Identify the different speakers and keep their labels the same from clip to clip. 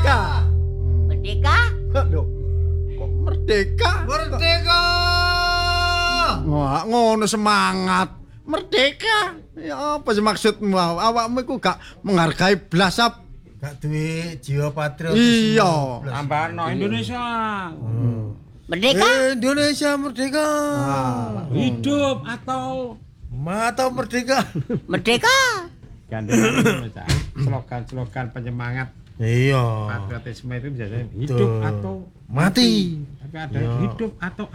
Speaker 1: Merdeka.
Speaker 2: Merdeka?
Speaker 1: Loh, kok merdeka?
Speaker 3: Merdeka.
Speaker 1: Wah, ngono semangat. Merdeka. Ya apa sih maksudmu? Awakmu iku gak menghargai blas ap.
Speaker 3: Gak duwe jiwa patriotis.
Speaker 1: Iya.
Speaker 4: Tambahno Indonesia.
Speaker 2: Merdeka?
Speaker 3: Indonesia merdeka.
Speaker 4: Hidup atau
Speaker 3: merdeka.
Speaker 2: Merdeka?
Speaker 4: gandengan Cak. Slogan-slogan penyemangat
Speaker 3: Iya.
Speaker 4: patriotisme itu bisa jadi hidup atau
Speaker 3: mati.
Speaker 4: tapi ada hidup atau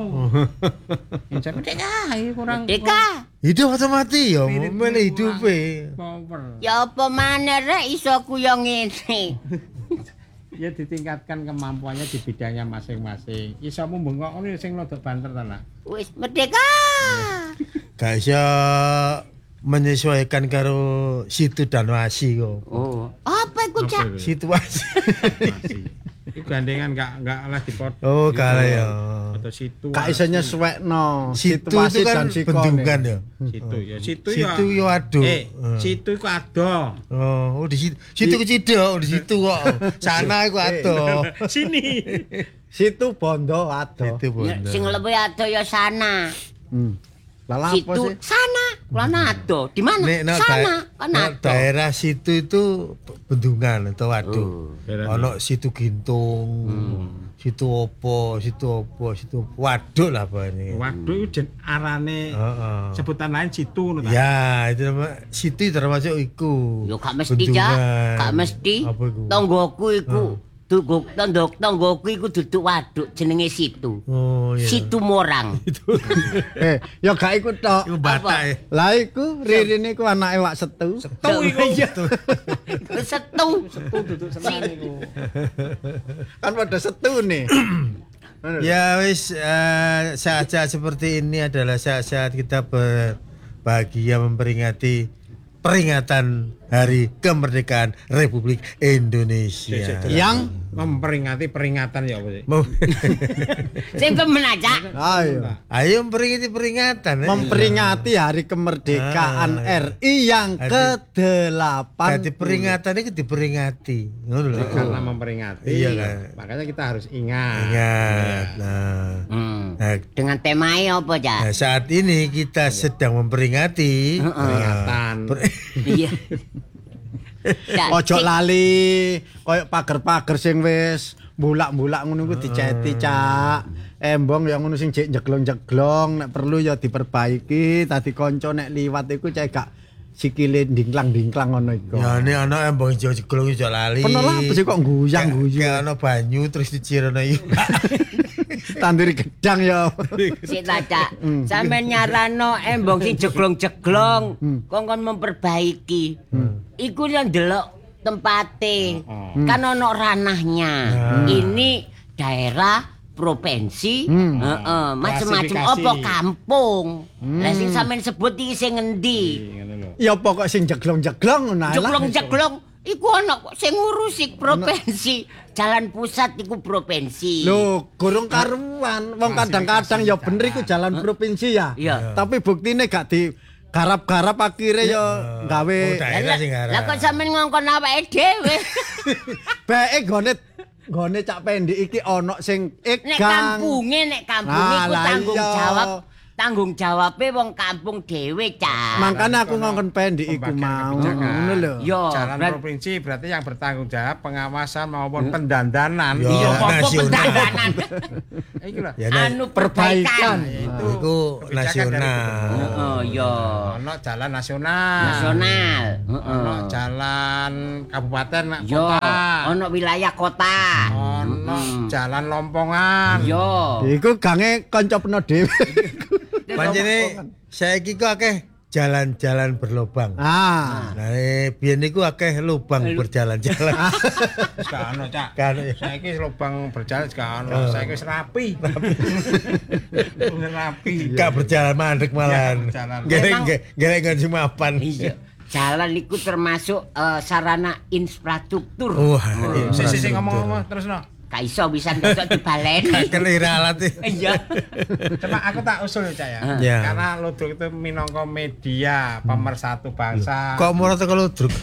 Speaker 4: merdeka ini kurang
Speaker 2: Merdeka?
Speaker 3: Hidup atau mati ya, milih hidup
Speaker 4: power.
Speaker 2: Ya apa maneh rek iso ku yo ngene.
Speaker 4: Ya ditingkatkan kemampuannya di bidangnya masing-masing. Iso mbengok ngono sing rodok banter ta lah.
Speaker 2: Wis merdeka.
Speaker 3: Gak bisa menyesuaikan karo situ dan wasi kok.
Speaker 2: Oh, apa iku Cak?
Speaker 3: Situasi.
Speaker 4: Itu gandengan enggak lah dipot.
Speaker 3: Oh, kalah ya.
Speaker 4: Atau situ.
Speaker 1: Gak iso nyesuekno
Speaker 3: Situ
Speaker 1: situasi
Speaker 3: itu kan
Speaker 1: dan sikone.
Speaker 3: bendungan ya.
Speaker 4: Situ ya. Situ ya.
Speaker 3: Situ yo ado.
Speaker 4: Situ iku ado.
Speaker 3: Oh, di situ ke Cidok, di situ kok. Sana iku ado.
Speaker 4: Sini.
Speaker 1: Situ bondo ado.
Speaker 3: Situ bondo.
Speaker 2: Sing lebih ado ya sana.
Speaker 1: Lah apa
Speaker 2: Situ
Speaker 1: sih?
Speaker 2: sana. Kuwi ado. Di mana?
Speaker 3: Nek
Speaker 2: Sana. Kan ado.
Speaker 3: daerah situ itu bendungan atau waduk. Ono situ Gintung, situ opo, situ waduk lah apa ini.
Speaker 4: Waduh itu arane
Speaker 3: Heeh.
Speaker 4: sebutan lain situ ngono ta.
Speaker 3: Ya, itu situ termasuk iku.
Speaker 2: Yo gak mesti Cak. Gak mesti.
Speaker 3: Apa iku?
Speaker 2: Tonggoku iku. Tonggoku iku duduk waduk jenenge situ.
Speaker 3: Oh iya.
Speaker 2: Situ Morang.
Speaker 1: Ya gak iku tok.
Speaker 3: Iku Batak ya.
Speaker 1: Lah iku Ririn iku anake Wak Setu.
Speaker 4: Setu iku.
Speaker 2: Setu.
Speaker 4: Duduk senang iku.
Speaker 1: Kan pada Setu nih.
Speaker 3: Ya wis saat-saat seperti ini adalah saat-saat kita berbahagia memperingati peringatan Hari Kemerdekaan Republik Indonesia.
Speaker 1: Yang
Speaker 4: Memperingati peringatan ya apa sih?
Speaker 2: Sing temen aja.
Speaker 3: Ayo memperingati peringatan.
Speaker 1: memperingati Hari Kemerdekaan RI yang ke-8.
Speaker 3: Jadi peringatan itu diperingati. Ngono lho.
Speaker 4: Karena memperingati.
Speaker 3: Iya kan.
Speaker 4: Makanya kita harus ingat.
Speaker 3: Ingat. Nah,
Speaker 2: Dengan temanya apa
Speaker 3: nah,
Speaker 2: aja?
Speaker 3: saat ini kita sedang memperingati
Speaker 4: Peringatan.
Speaker 2: Iya.
Speaker 1: Ojo lali koyo pager-pager sing wis mbulak-mbulak ngono kuwi diceti Cak. Embong ya ngono sing jek jeglong-jeglong nek perlu ya diperbaiki. Tadi kanca nek liwat iku cek gak sikile dingklang-dingklang ngono iku.
Speaker 3: Ya ini ana embong jeglong iso lali.
Speaker 1: Peno lah apa sih kok guyang-guyu.
Speaker 3: Kayak ana banyu terus dicirono iku.
Speaker 1: Tanduri gedang ya.
Speaker 2: Sik Cak. Sampeyan nyarano embong sing jeglong-jeglong kongkon memperbaiki. Iku yang delok tempate. Kan ono ranahnya. Ini daerah provinsi, macam-macam apa kampung. Lah sing sampean sebut iki sing ngendi?
Speaker 4: Ngono lho.
Speaker 1: Ya pokok sing jeglong-jeglong ngono ae lah.
Speaker 2: Jeglong-jeglong iku ana sing ngurusi provinsi. Jalan pusat iku provinsi.
Speaker 1: Lho, gurung karuan. Wong kadang-kadang ya bener iku jalan provinsi ya.
Speaker 2: Iya.
Speaker 1: Tapi buktine gak di garap-garap akhirnya ya gawe
Speaker 3: Daerah sing garap.
Speaker 2: Lah kok sampean ngongkon awake dhewe?
Speaker 1: bae gone cak pendek iki ana sing
Speaker 2: Nek
Speaker 1: egang.
Speaker 2: nek kampunge
Speaker 1: Ah,
Speaker 2: iku
Speaker 1: lah
Speaker 2: tanggung jawabe wong kampung dhewe, Cak.
Speaker 1: Makanya aku ngongkon pendek iku
Speaker 4: Pembagian
Speaker 1: mau.
Speaker 4: kebijakan.
Speaker 1: Ngono lho.
Speaker 2: Yo,
Speaker 4: Jalan provinsi berarti yang bertanggung jawab pengawasan maupun pendandanan.
Speaker 3: Yo,
Speaker 2: iya apa
Speaker 3: nasional.
Speaker 2: pendandanan.
Speaker 4: Iki lho.
Speaker 3: Ya,
Speaker 2: Anu
Speaker 1: perbaikan.
Speaker 2: perbaikan.
Speaker 3: Itu nasional.
Speaker 2: Oh, yo.
Speaker 4: Ono jalan nasional.
Speaker 2: Nasional.
Speaker 4: Ono jalan kabupaten
Speaker 2: Yo,
Speaker 4: kota.
Speaker 2: ono wilayah kota.
Speaker 4: Ono jalan lompongan.
Speaker 2: Yo.
Speaker 1: Iku gange kanca peno dhewe.
Speaker 3: Pancene saiki ku akeh jalan-jalan berlubang.
Speaker 1: Ah.
Speaker 3: Nah, biyen niku akeh lubang berjalan-jalan.
Speaker 4: Wis gak ono, Cak.
Speaker 3: Kan ya.
Speaker 4: Saiki lubang berjalan gak ono. Saiki wis rapi. Wis rapi.
Speaker 3: Gak berjalan mandek malahan.
Speaker 4: Berjalan.
Speaker 3: Gerek nganti mapan.
Speaker 2: Iya. Jalan itu termasuk sarana infrastruktur.
Speaker 3: Wah,
Speaker 4: Sisi ngomong-ngomong terus no.
Speaker 2: Gak iso bisa besok dibaleni.
Speaker 3: kelira alat.
Speaker 2: Iya.
Speaker 4: Coba aku tak usul ya, Cak ya.
Speaker 3: Ya.
Speaker 4: Karena Ludruk itu minangka media pemersatu bangsa.
Speaker 3: Kok murah teko ludruk?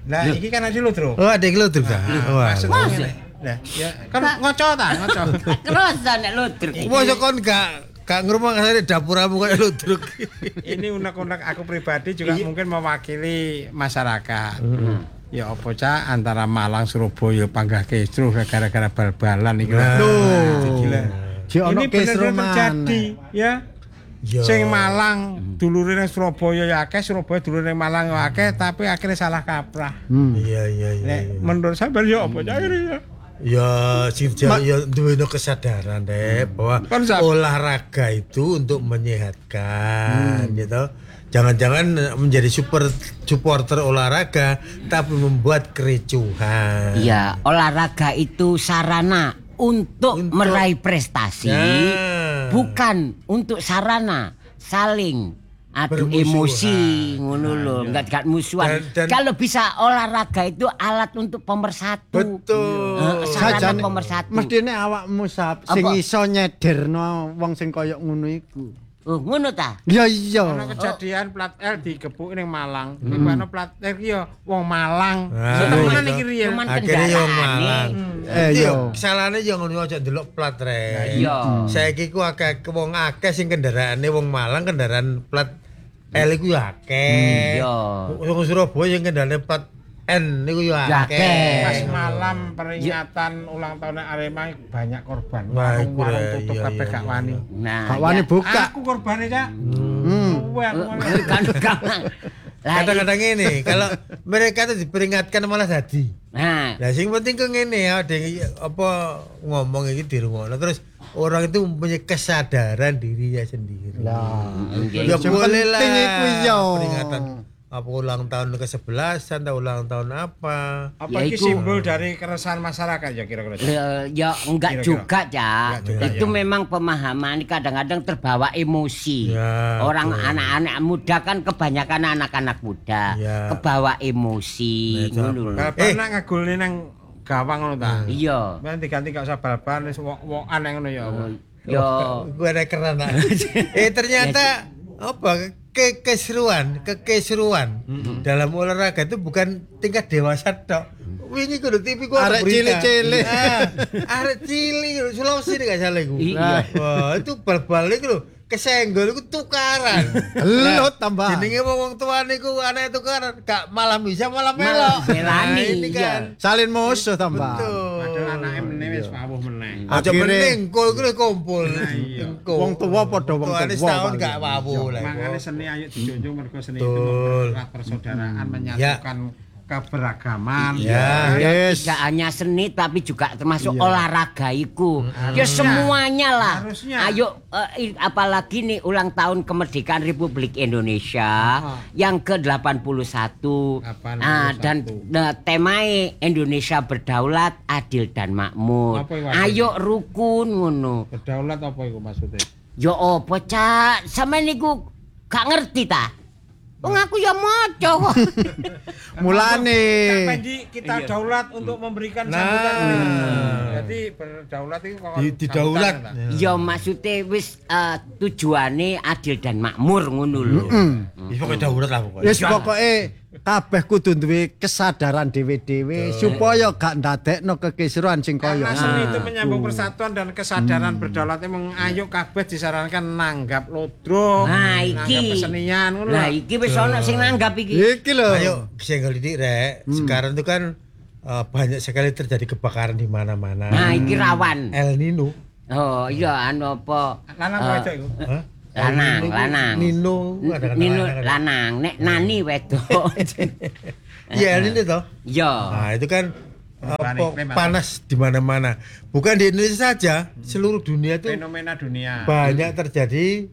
Speaker 4: Lah iki kan ada Ludruk.
Speaker 3: Oh, adek lu tuh ta. Wah.
Speaker 4: Maksudnya ngene. Lah, ya kan ngoco ta, ngoco.
Speaker 2: Kerasa nek ludruk.
Speaker 3: Mosok kon gak ngrumah dapuramu kayak ludruk.
Speaker 4: Ini unek-unek aku pribadi juga mungkin mewakili masyarakat. Ya apa cak antara Malang Surabaya panggah kisruh gara-gara bal-balan iki. Gila. Ini benar-benar terjadi ya. Sing Malang dulure nang Surabaya ya akeh, Surabaya dulure nang Malang ya akeh, tapi akhirnya salah kaprah.
Speaker 3: Iya.
Speaker 4: Nek menurut sampean ya apa cak ya?
Speaker 3: Ya, sing ya duwe kesadaran deh bahwa olahraga itu untuk menyehatkan gitu. Jangan-jangan menjadi supporter olahraga tapi membuat kericuhan.
Speaker 2: Iya, olahraga itu sarana untuk meraih prestasi, bukan untuk sarana saling adu emosi ngono lho, enggak musuhan. Kalau bisa olahraga itu alat untuk pemersatu.
Speaker 3: Betul.
Speaker 2: Sarana pemersatu.
Speaker 1: Mestine awakmu sing iso nyederno wong sing kaya ngono iku.
Speaker 2: Oh, ngono ta?
Speaker 1: Ya iya.
Speaker 4: Ana kejadian plat L digebuk ning Malang. Iku ana plat R ki ya wong Malang.
Speaker 3: Temenan
Speaker 4: iki riyen.
Speaker 3: Akhirnya yo Malang.
Speaker 1: Yo.
Speaker 3: Kesalahane yo ngono aja ndelok plat rek.
Speaker 2: Iya.
Speaker 3: Saiki ku akeh wong akeh sing kendaraane wong Malang kendaraan plat L iku yo akeh.
Speaker 2: Iya.
Speaker 3: Wong Surabaya sing kendaraane plat N niku yo akeh.
Speaker 4: Pas malam peringatan ulang tahun Arema banyak korban.
Speaker 3: Wah,
Speaker 4: Warung tutup
Speaker 3: iya,
Speaker 4: kabeh
Speaker 3: iya,
Speaker 4: gak
Speaker 3: iya.
Speaker 4: wani.
Speaker 2: Nah,
Speaker 1: Gak wani buka.
Speaker 4: Aku korbane, Cak.
Speaker 3: Kadang-kadang ini kalau mereka itu diperingatkan malah jadi.
Speaker 2: Nah,
Speaker 3: Nah, sing penting ku ngene ya, apa ngomong iki dirungokno terus orang itu mempunyai kesadaran dirinya sendiri.
Speaker 1: Lah,
Speaker 3: Ya boleh lah.
Speaker 1: penting iku yo.
Speaker 3: Peringatan apa ulang tahun ke-11 atau ulang tahun apa?
Speaker 4: Apa
Speaker 2: Ya,
Speaker 4: iki
Speaker 2: iku-
Speaker 4: simbol dari keresahan masyarakat ya kira-kira? Cak?
Speaker 2: ya enggak
Speaker 4: Kira-kira.
Speaker 2: juga, Cak.
Speaker 4: Enggak juga,
Speaker 2: Itu
Speaker 3: ya.
Speaker 2: memang pemahaman kadang-kadang terbawa emosi.
Speaker 3: Ya,
Speaker 2: Orang
Speaker 3: betul.
Speaker 2: anak-anak muda kan kebanyakan anak-anak muda
Speaker 3: Ya.
Speaker 2: kebawa emosi
Speaker 3: Nah,
Speaker 2: ngono lho.
Speaker 4: Bal-balan nak ngegolne nang gawang ngono ta.
Speaker 2: Iya.
Speaker 4: Ben diganti gak usah bal-balan wis wok-wokan nang ngono ya.
Speaker 2: Yo
Speaker 3: Gue ada keren. Ternyata apa keseruan dalam olahraga itu bukan tingkat dewasa tok. Wingi kudu TV gua
Speaker 1: Arek cilik-cilik.
Speaker 3: Arek cilik Sulawesi gak salah iku.
Speaker 2: Iya.
Speaker 3: Wah, itu bal-bal iku lho. Kesenggol iku tukaran.
Speaker 1: Gelut tambah.
Speaker 3: Jenenge wong tuane iku anake tukaran, gak malah bisa malah melok.
Speaker 2: belani,
Speaker 3: Ini
Speaker 2: iya.
Speaker 3: kan.
Speaker 1: Salin musuh tambah.
Speaker 3: Betul.
Speaker 4: Padahal anake meneh wis pawuh meneh.
Speaker 3: Aja
Speaker 1: Akhirnya-
Speaker 3: penting kol iku kumpul.
Speaker 4: iya.
Speaker 3: Engko.
Speaker 1: Wong tuwa padha wong
Speaker 3: Tuane
Speaker 1: tuwa,
Speaker 3: setahun
Speaker 1: Pak.
Speaker 3: gak wawu lah.
Speaker 4: Makanya seni ayo dijunjung mergo seni itu
Speaker 3: Betul.
Speaker 4: mempererat persaudaraan, menyatukan keberagaman.
Speaker 3: Ya.
Speaker 1: Yes.
Speaker 2: tidak hanya seni tapi juga termasuk olahraga iku. Ya semuanya lah.
Speaker 4: Harusnya.
Speaker 2: Ayo apalagi nih ulang tahun kemerdekaan Republik Indonesia yang ke-81.
Speaker 4: 81.
Speaker 2: Dan temanya Indonesia berdaulat, adil dan makmur.
Speaker 4: Apa iku artinya?
Speaker 2: Ayo rukun ngono.
Speaker 4: Berdaulat apa iku maksudnya?
Speaker 2: Ya apa Cak? Sampeyan niku gak ngerti ta? Wong aku ya maca kok.
Speaker 1: Mulane.
Speaker 4: Kapan kita daulat untuk memberikan sambutan. Jadi berdaulat itu kok
Speaker 3: Didaulat.
Speaker 2: Ya maksudnya wis tujuane adil dan makmur ngono lho.
Speaker 3: Wis pokoke daulat lah pokoke.
Speaker 1: Wis pokoke kabeh kudu duwe kesadaran dhewe-dhewe supaya gak ndadekno kekisruhan sing
Speaker 4: Karena
Speaker 1: kaya.
Speaker 4: seni itu menyambung persatuan dan kesadaran berdaulat emang ayo kabeh disarankan nanggap lodro,
Speaker 2: Nah,
Speaker 4: nanggap
Speaker 2: iki.
Speaker 4: kesenian ngono
Speaker 2: Lah
Speaker 4: lho.
Speaker 2: iki wis ana sing nanggap iki.
Speaker 1: Iki lho.
Speaker 3: Ayo senggol didik rek. Sekarang itu kan banyak sekali terjadi kebakaran di mana-mana.
Speaker 2: Nah, iki rawan.
Speaker 3: El Nino.
Speaker 2: Oh, iya anu apa?
Speaker 4: Lanang apa wedok iku?
Speaker 3: Hah?
Speaker 2: Lanang.
Speaker 3: Nino, ada kata
Speaker 2: Nino
Speaker 3: lanang.
Speaker 2: lanang, nek nani wedok.
Speaker 3: Iya, El Nino toh.
Speaker 2: Yo.
Speaker 3: Nah, itu kan
Speaker 4: Perubahan iklim atau-
Speaker 3: panas di mana-mana. Bukan di Indonesia saja, seluruh dunia itu
Speaker 4: Fenomena dunia.
Speaker 3: banyak terjadi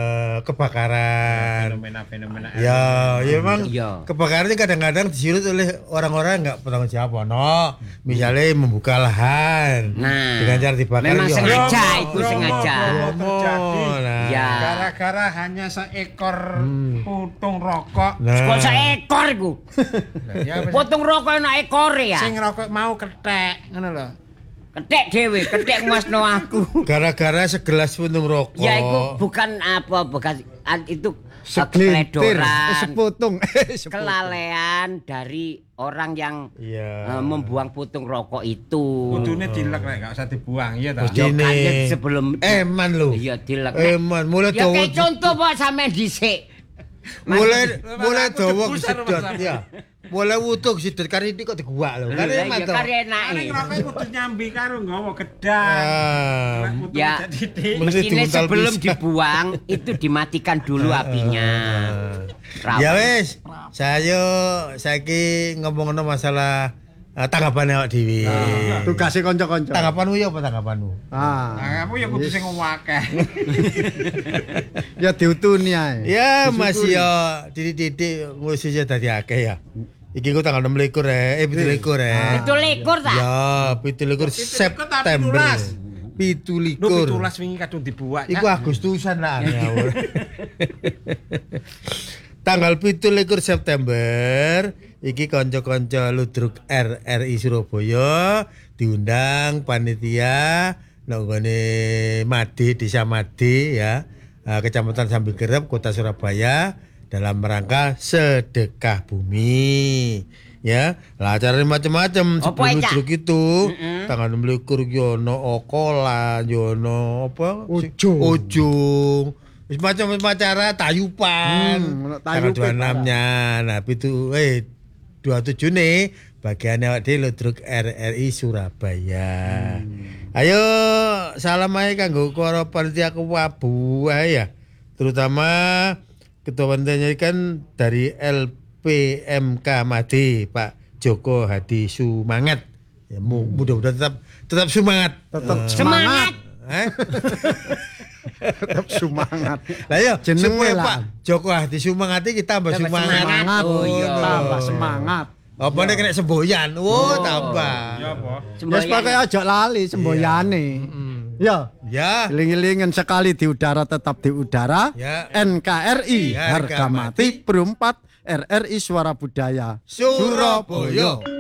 Speaker 3: kebakaran.
Speaker 4: Fenomena.
Speaker 3: Ya, ya memang
Speaker 2: Iya.
Speaker 3: kebakaran ini kadang-kadang disulut oleh orang-orang nggak bertanggung jawab. No, misalnya membuka lahan
Speaker 2: Nah,
Speaker 3: dengan cara dibakar.
Speaker 2: memang
Speaker 3: ya.
Speaker 2: sengaja
Speaker 4: Bromo,
Speaker 2: itu
Speaker 4: Bromo,
Speaker 2: sengaja.
Speaker 4: Bromo. terjadi.
Speaker 3: Nah.
Speaker 2: Ya.
Speaker 4: Gara-gara hanya seekor putung rokok.
Speaker 3: Nah.
Speaker 2: Kok seekor iku?
Speaker 4: Ya wis.
Speaker 2: Potong rokok ana ekore ya.
Speaker 4: Sing rokok mau kethek ngono lho.
Speaker 2: Ketek dhewe, ketek masno aku.
Speaker 3: Gara-gara segelas puntung rokok.
Speaker 2: Ya itu bukan apa, bukan itu
Speaker 1: Segelintir,
Speaker 2: kekeledoran,
Speaker 1: seputung.
Speaker 2: kelalaian dari orang yang
Speaker 3: Iya.
Speaker 2: membuang putung rokok itu.
Speaker 4: Kudune dilek rek gak usah dibuang iya ta.
Speaker 2: Ya
Speaker 3: Ini.
Speaker 2: kan, sebelum
Speaker 3: Eman lho.
Speaker 2: Iya dilek.
Speaker 3: Eman mulai
Speaker 2: Ya
Speaker 3: dawa.
Speaker 2: kayak contoh Pak sampean dhisik.
Speaker 3: Mulai
Speaker 4: Aku
Speaker 3: dawa
Speaker 4: debusan,
Speaker 3: sedot
Speaker 4: Mas.
Speaker 3: ya. Mulai wutuk sedot kari iki kok diguak lho. Kan
Speaker 2: Ya
Speaker 3: eman to.
Speaker 2: kari enake.
Speaker 4: Nek rokok kudu nyambi karo nggawa gedang.
Speaker 3: Ah,
Speaker 2: Ya,
Speaker 3: Mesti
Speaker 2: mestinya
Speaker 3: diuntal
Speaker 2: sebelum
Speaker 3: pisah.
Speaker 2: dibuang itu dimatikan dulu apinya. Rawan.
Speaker 3: Ya wis, saya saiki ngomongno masalah tanggapan awak dhewe.
Speaker 1: Tugasnya konco-konco.
Speaker 3: Tanggapanmu ya apa tanggapanmu?
Speaker 1: Ah.
Speaker 4: Nah, kamu ya kudu sing akeh.
Speaker 1: Ya diutuni ae.
Speaker 3: Ya masih ya didik-didik ngususnya dadi akeh ya. Iki ku tanggal 26 17
Speaker 2: Itu likur ta?
Speaker 3: Ya, 17 September. 17.
Speaker 4: Lho 17 wingi kadung dibuak.
Speaker 3: Iku Agustusan lah ngawur. Tanggal 17 September iki kanca-kanca Ludruk RRI Surabaya diundang panitia nang gone Made Desa Made ya, Kecamatan Sambigerep Kota Surabaya dalam rangka sedekah bumi. Ya, lah acaranya macam-macam
Speaker 2: Apa,
Speaker 3: sebelum
Speaker 2: Cak?
Speaker 3: Ludruk itu tanggal 26 yono okola yono apa ujung wis macam-macam acara tayupan tanggal
Speaker 1: tayupan
Speaker 3: 26-nya nah itu 27 nih bagiannya awak dhewe Ludruk RRI Surabaya. Ayo salam ae kanggo para panitia kewabu ae ya, terutama ketua panitianya kan dari LPMK Made Pak Joko Hadi Sumangat. Ya, mudah-mudahan tetap semangat.
Speaker 1: Tetap
Speaker 2: Semangat.
Speaker 1: Tetap semangat.
Speaker 3: Lah yo
Speaker 1: Jenenge
Speaker 3: supaya
Speaker 1: lah.
Speaker 3: Pak Joko Hadi Sumangat iki tambah
Speaker 2: Tambah
Speaker 3: semangat.
Speaker 2: semangat. Oh, iya.
Speaker 1: Tambah semangat.
Speaker 3: Apa nek kena semboyan? Oh, tambah.
Speaker 4: Ya apa?
Speaker 1: Wis pakai aja lali semboyane. Ya.
Speaker 3: Ya.
Speaker 1: Iling-ilingen sekali di udara tetap di udara.
Speaker 3: Ya.
Speaker 1: NKRI
Speaker 3: Ya,
Speaker 1: harga mati berempat RRI Suara Budaya
Speaker 3: Surabaya.